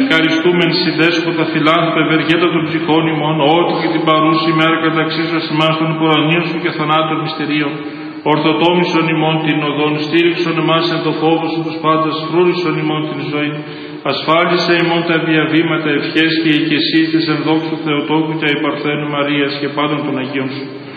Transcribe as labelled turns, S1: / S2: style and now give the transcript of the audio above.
S1: ευχαριστούμεν συντέσποτα φιλάνθρωπε ευεργέτα των ψυχών ημών, ότι και την παρούση ημέρα καταξίσας ημάς των πορανίων σου και θανάτων μυστηρίων, ορθοτόμησον ημών την οδόν, στήριξον εμάς εν το φόβο σου τους πάντας, φρούρισον ημών την ζωή, ασφάλισε ημών τα διαβήματα ευχές και οικεσίες της εν δόξου Θεοτόκου και αϊπαρθένου Μαρίας και πάντων των Αγίων σου.